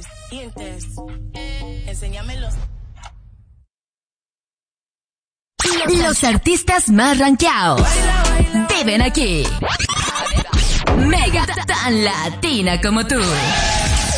dientes. Enséñamelos. Los artistas más rankeados viven aquí. Mega tan latina como tú.